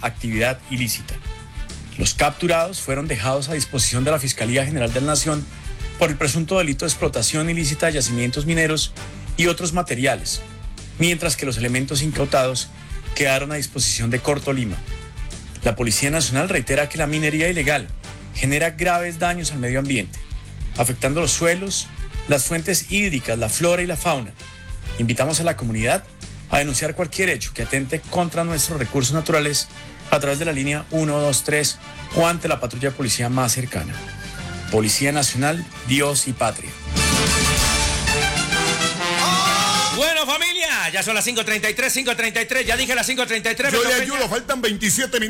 actividad ilícita. Los capturados fueron dejados a disposición de la Fiscalía General de la Nación por el presunto delito de explotación ilícita de yacimientos mineros y otros materiales, mientras que los elementos incautados quedaron a disposición de Corto Lima. La Policía Nacional reitera que la minería ilegal genera graves daños al medio ambiente, afectando los suelos, las fuentes hídricas, la flora y la fauna. Invitamos a la comunidad a denunciar cualquier hecho que atente contra nuestros recursos naturales a través de la línea 123 o ante la patrulla de policía más cercana. Policía Nacional, Dios y Patria. Bueno, familia, ya son las 5:33, ya dije las 5:33. Yo le ayudo, faltan 27 minutos.